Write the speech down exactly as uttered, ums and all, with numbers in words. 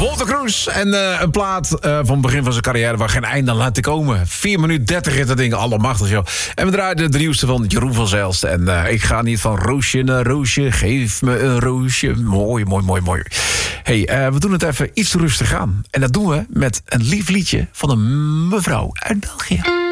Wolter Kroes en uh, een plaat uh, van het begin van zijn carrière waar geen einde aan laat te komen. vier minuten dertig is dat ding, allemachtig joh. En we draaiden de nieuwste van Jeroen van Zelst. En uh, ik ga niet van roosje naar roosje, geef me een roosje. Mooi, mooi, mooi, mooi. Hey, uh, we doen het even iets rustig aan. En dat doen we met een lief liedje van een mevrouw uit België.